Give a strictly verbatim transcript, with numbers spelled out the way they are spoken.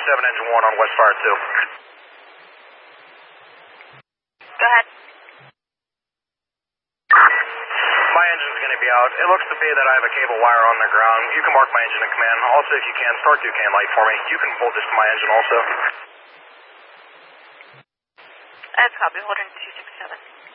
seven, engine one on West Fire two. Go ahead. My engine's going to be out. It looks to be that I have a cable wire on the ground. You can mark my engine in command. Also, if you can, start Duquesne light for me. You can hold this to my engine also. That's copy. Hold on two